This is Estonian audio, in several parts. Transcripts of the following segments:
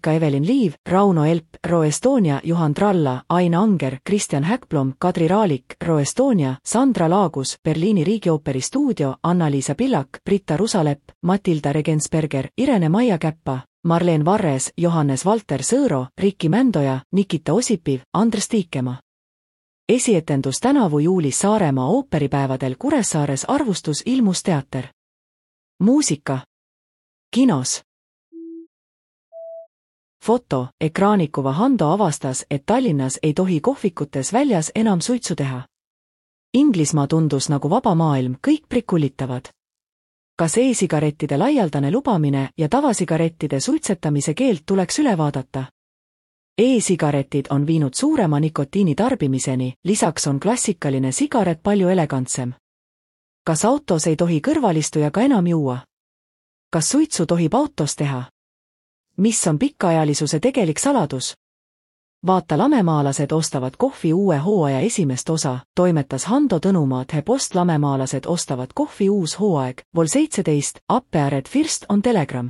Monika Evelin Liiv, Rauno Elp, Ro Estonia, Juhan Tralla, Aina Anger, Kristjan Häkblom, Kadri Raalik, Ro Estonia, Sandra Laagus, Berliini Riigiooperi stuudio, Anna-Liisa Pillak, Britta Rusalepp, Matilda Regensberger, Irene Maia Käppa, Marleen Varres, Johannes Valter Sõõro, Rikki Mändoja, Nikita Osipiv, Andres Tiikema. Esietendus tänavu juulis Saaremaa ooperipäevadel Kuressaares Arvustus ilmus teater. Muusika. Kinos. Foto. Ekraanikuva Hando avastas, et Tallinnas ei tohi kohvikutes väljas enam suitsu teha. Inglismaa tundus nagu vaba maailm, kõik prikullitavad. Kas e-sigarettide laialdane lubamine ja tavasigarettide suitsetamise keeld tuleks üle vaadata? E-sigaretid on viinud suurema nikotiini tarbimiseni, lisaks on klassikaline sigaret palju elegantsem. Kas autos ei tohi kõrvalistujaga enam juua? Kas suitsu tohib autos teha? Mis on pikaajalisuse tegelik saladus? Vaata lamemaalased ostavad kohvi uue hooaja esimest osa, toimetas Hando Tõnumaa The Post. Lamemaalased ostavad kohvi uus hooaeg, vol 17, Appeared First on Telegram.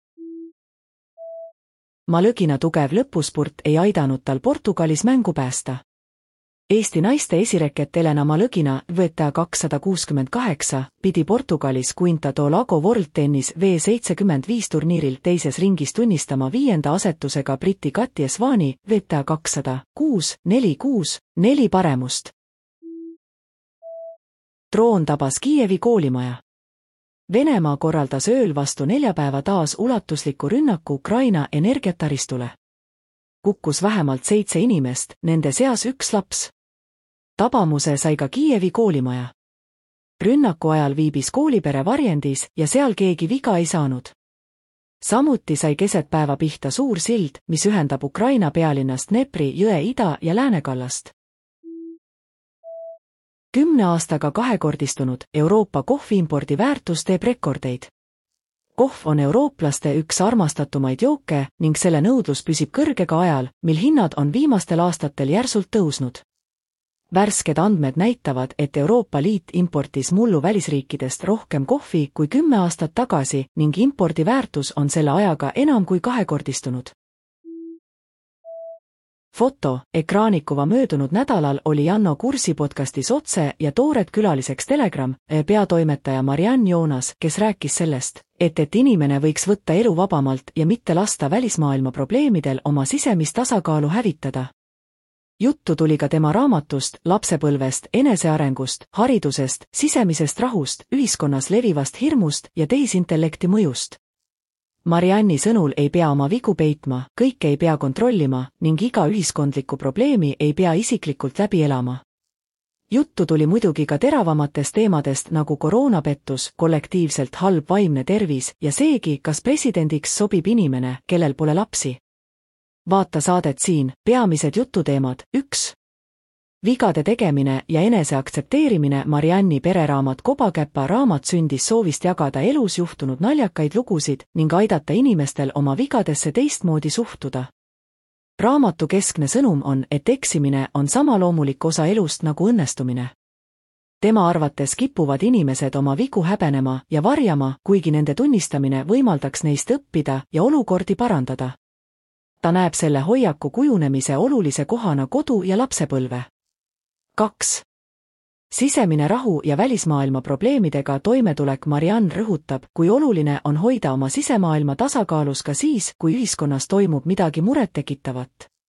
Malõgina tugev lõpuspurt ei aidanud tal Portugalis mängu päästa. Eesti naiste esireket Elena Malõgina, VTA 268, pidi Portugalis Quinta do Lago World Tennis V75 turniiril teises ringis tunnistama 5. asetusega Briti Katja Svani, VTA 206, 4-6, 4 paremust. Droon tabas Kiievi koolimaja. Venemaa korraldas ööl vastu neljapäeva taas ulatusliku rünnaku Ukraina energiataristule. Kukkus vähemalt 7 inimest, nende seas 1 laps. Tabamuse sai ka Kiievi koolimaja. Rünnaku ajal viibis koolipere varjendis ja seal keegi viga ei saanud. Samuti sai keset päeva pihta suur sild, mis ühendab Ukraina pealinnast Dnepri jõe ida- ja läänekallast. 10 aastaga kahekordistunud Euroopa kohviimpordi väärtus teeb rekordeid. Kohv on eurooplaste üks armastatumaid jooke ning selle nõudlus püsib kõrge ka ajal, mil hinnad on viimastel aastatel järsult tõusnud. Värsked andmed näitavad, et Euroopa Liit importis mullu välisriikidest rohkem kohvi kui 10 aastat tagasi ning impordi väärtus on selle ajaga enam kui kahekordistunud. Foto. Ekraanikuva möödunud nädalal oli Janno Kursi podcastis Otse ja toored külaliseks Telegram peatoimetaja Mariann Joonas, kes rääkis sellest, et inimene võiks võtta elu vabamalt ja mitte lasta välismaailma probleemidel oma sisemist tasakaalu hävitada. Juttu tuli ka tema raamatust, lapsepõlvest, enesearengust, haridusest, sisemisest rahust, ühiskonnas levivast hirmust ja tehisintellekti mõjust. Marianni sõnul ei pea oma vigu peitma, kõike ei pea kontrollima ning iga ühiskondlikku probleemi ei pea isiklikult läbi elama. Juttu tuli muidugi ka teravamatest teemadest nagu koroonapettus, kollektiivselt halb vaimne tervis ja seegi, kas presidendiks sobib inimene, kellel pole lapsi. Vaata saadet siin. Peamised jututeemad. 1. Vigade tegemine ja enese aktsepteerimine. Marianni pereraamat Kobakäpa raamat sündis soovist jagada elus juhtunud naljakaid lugusid ning aidata inimestel oma vigadesse teistmoodi suhtuda. Raamatu keskne sõnum on, et eksimine on sama loomulik osa elust nagu õnnestumine. Tema arvates kipuvad inimesed oma vigu häbenema ja varjama, kuigi nende tunnistamine võimaldaks neist õppida ja olukordi parandada. Ta näeb selle hoiaku kujunemise olulise kohana kodu- ja lapsepõlve. 2. Sisemine rahu ja välismaailma probleemidega toimetulek. Mariann rõhutab, kui oluline on hoida oma sisemaailma tasakaalus ka siis, kui ühiskonnas toimub midagi murettekitavat.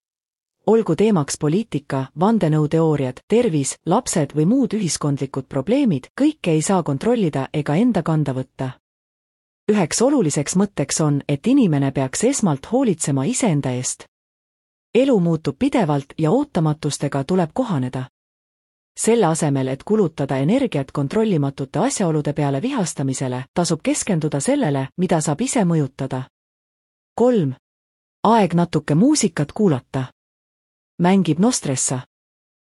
Olgu teemaks poliitika, vandenõuteooriad, tervis, lapsed või muud ühiskondlikud probleemid, kõike ei saa kontrollida ega enda kanda võtta. Üheks oluliseks mõtteks on, et inimene peaks esmalt hoolitsema iseenda eest. Elu muutub pidevalt ja ootamatustega tuleb kohaneda. Selle asemel, et kulutada energiat kontrollimatute asjaolude peale vihastamisele, tasub keskenduda sellele, mida saab ise mõjutada. 3. Aeg natuke muusikat kuulata. Mängib Nostressa.